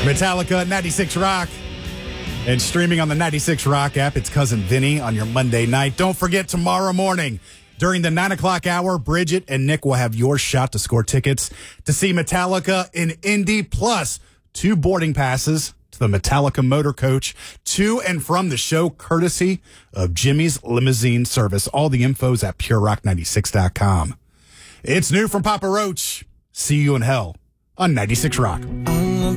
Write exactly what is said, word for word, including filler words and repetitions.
Metallica, ninety-six Rock. And streaming on the ninety-six Rock app, it's Cousin Vinny on your Monday night. Don't forget, tomorrow morning, during the nine o'clock hour, Bridget and Nick will have your shot to score tickets to see Metallica in Indy, plus two boarding passes to the Metallica Motor Coach to and from the show, courtesy of Jimmy's Limousine Service. All the info's at pure rock ninety-six dot com. It's new from Papa Roach. See you in hell on ninety-six Rock.